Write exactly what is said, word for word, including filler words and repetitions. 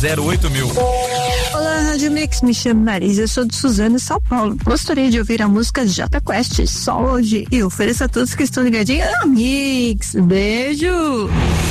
zero oito mil. Olá, Rádio Mix, me chamo Marisa, eu sou de Suzano, São Paulo. Gostaria de ouvir a música Jota Quest, só hoje. E ofereço a todos que estão ligadinhos a Mix. Beijo!